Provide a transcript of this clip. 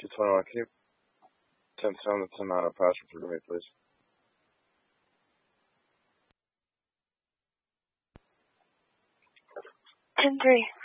21. Can you 10-7 to 10 a passion through to me, please? Ten three.